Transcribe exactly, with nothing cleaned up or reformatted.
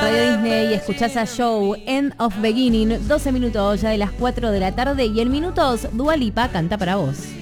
Radio Disney, escuchás a Joe, End of Beginning, doce minutos ya de las cuatro de la tarde y en minutos Dua Lipa canta para vos.